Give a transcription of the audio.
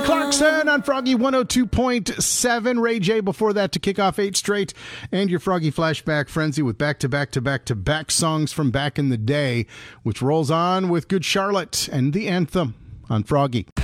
Clarkson on Froggy 102.7. Ray J before that to kick off 8 straight. And your Froggy Flashback Frenzy with back-to-back songs from back in the day, which rolls on with Good Charlotte and the anthem on Froggy.